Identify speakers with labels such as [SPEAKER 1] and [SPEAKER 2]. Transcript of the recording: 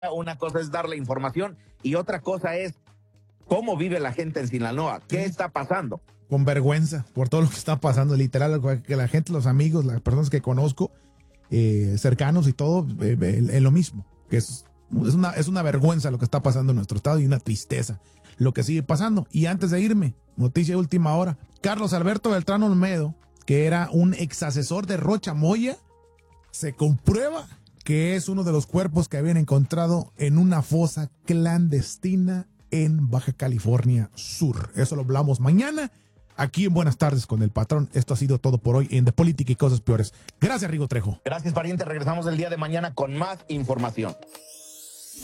[SPEAKER 1] Una cosa es darle información y otra cosa es cómo vive la gente en Sinaloa, qué está pasando.
[SPEAKER 2] Con vergüenza por todo lo que está pasando, literal, que la gente, los amigos, las personas que conozco, cercanos y todo, en lo mismo, que es una vergüenza lo que está pasando en nuestro estado y una tristeza lo que sigue pasando. Y antes de irme, noticia de última hora, Carlos Alberto Beltrán Olmedo, que era un ex asesor de Rocha Moya, se comprueba que es uno de los cuerpos que habían encontrado en una fosa clandestina en Baja California Sur. Eso lo hablamos mañana aquí en Buenas Tardes con el Patrón. Esto ha sido todo por hoy en De Política y Cosas Peores. Gracias, Rigo Trejo.
[SPEAKER 1] Gracias, pariente. Regresamos el día de mañana con más información.